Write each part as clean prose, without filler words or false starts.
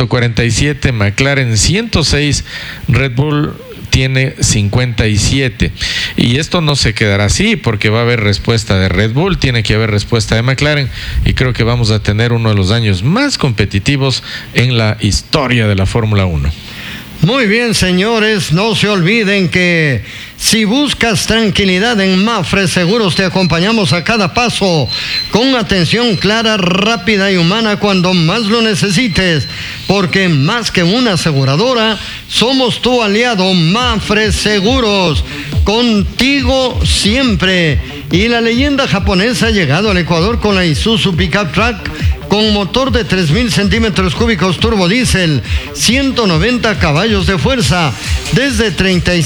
147, McLaren 106, Red Bull tiene 57. Y esto no se quedará así, porque va a haber respuesta de Red Bull, tiene que haber respuesta de McLaren, y creo que vamos a tener uno de los años más competitivos en la historia de la Fórmula 1. Muy bien, señores, no se olviden que si buscas tranquilidad en Mapfre Seguros, te acompañamos a cada paso con atención clara, rápida y humana cuando más lo necesites, porque más que una aseguradora, somos tu aliado. Mapfre Seguros, contigo siempre. Y la leyenda japonesa ha llegado al Ecuador con la Isuzu Pickup Truck con motor de 3.000 centímetros cúbicos turbo diésel, 190 caballos de fuerza, desde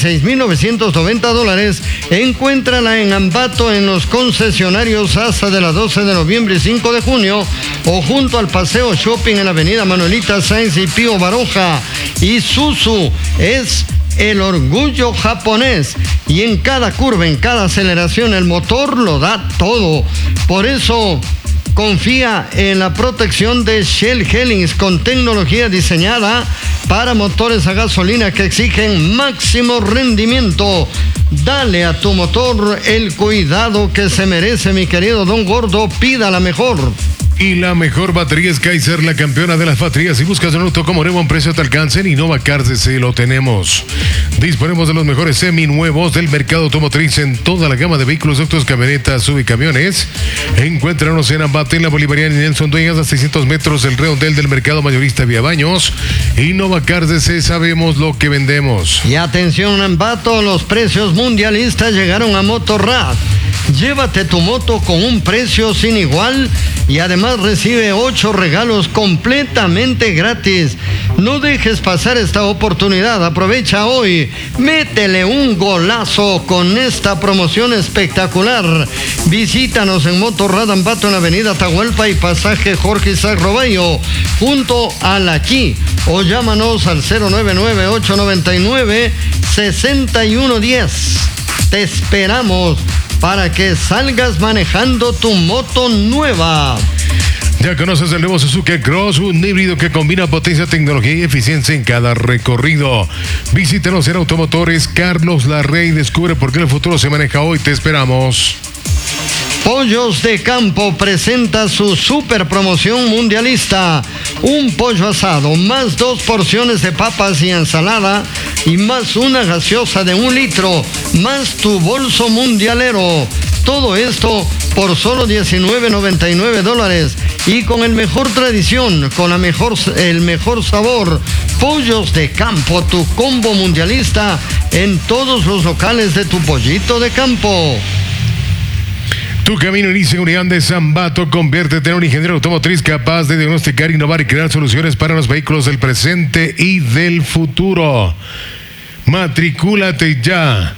$36,990. Encuéntrala en Ambato, en los concesionarios hasta de las 12 de noviembre y 5 de junio, o junto al Paseo Shopping en la avenida Manuelita Sáenz y Pío Baroja. Isuzu es el orgullo japonés, y en cada curva, en cada aceleración, el motor lo da todo. Por eso confía en la protección de Shell Helix, con tecnología diseñada para motores a gasolina que exigen máximo rendimiento. Dale a tu motor el cuidado que se merece, mi querido Don Gordo. Pida la mejor. Y la mejor batería es Kaiser, la campeona de las baterías. Si buscas un auto como nuevo a un precio te alcance, en Innova Cars DC lo tenemos. Disponemos de los mejores seminuevos del mercado automotriz en toda la gama de vehículos, autos, camionetas, subcamiones. Encuéntranos en Ambate, en la Bolivariana y Nelson Dueñas, a 600 metros del redondel del mercado mayorista Vía Baños. Innova Cars DC, sabemos lo que vendemos. Y atención, Ambato, los precios mundialistas llegaron a Motorrad. Llévate tu moto con un precio sin igual y además recibe 8 regalos completamente gratis. No dejes pasar esta oportunidad, aprovecha hoy. Métele un golazo con esta promoción espectacular. Visítanos en Motorrad Ambato, en la avenida Atahualpa y pasaje Jorge Isaac Roballo, junto a la Chi, o llámanos al 099-899-6110. Te esperamos para que salgas manejando tu moto nueva. Ya conoces el nuevo Suzuki Cross, un híbrido que combina potencia, tecnología y eficiencia en cada recorrido. Visítanos en Automotores Carlos Larrey y descubre por qué el futuro se maneja hoy. Te esperamos. Pollos de Campo presenta su super promoción mundialista. Un pollo asado, más 2 porciones de papas y ensalada, y más una gaseosa de 1 litro, más tu bolso mundialero. Todo esto por solo $19.99, y con el mejor tradición, con el mejor sabor. Pollos de Campo, tu combo mundialista en todos los locales de tu pollito de campo. Tu camino inicia en Uniandes Ambato. Conviértete en un ingeniero automotriz capaz de diagnosticar, innovar y crear soluciones para los vehículos del presente y del futuro. Matricúlate ya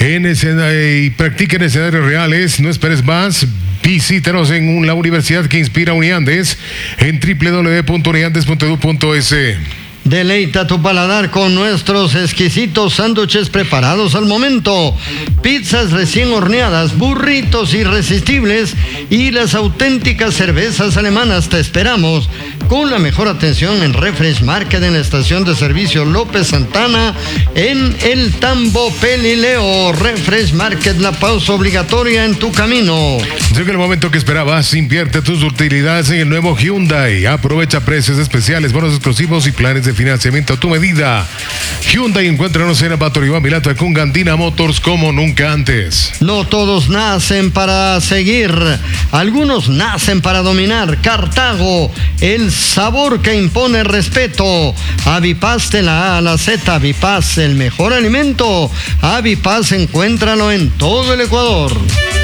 y practica en escenarios reales. No esperes más. Visítanos en la universidad que inspira a Uniandes en www.uniandes.edu.es. Deleita tu paladar con nuestros exquisitos sándwiches preparados al momento, pizzas recién horneadas, burritos irresistibles y las auténticas cervezas alemanas. Te esperamos con la mejor atención en Refresh Market, en la estación de servicio López Santana, en el Tambo Pelileo. Refresh Market, la pausa obligatoria en tu camino. Llega el momento que esperabas. Invierte tus utilidades en el nuevo Hyundai. Aprovecha precios especiales, bonos exclusivos y planes de financiamiento a tu medida. Hyundai, encuéntranos en Ambato, Iván Milata, con Gandina Motors como nunca antes. No todos nacen para seguir, algunos nacen para dominar. Cartago, el sabor que impone respeto. Avipaz, de la A a la Z. Avipaz, el mejor alimento. Avipaz, encuéntralo en todo el Ecuador.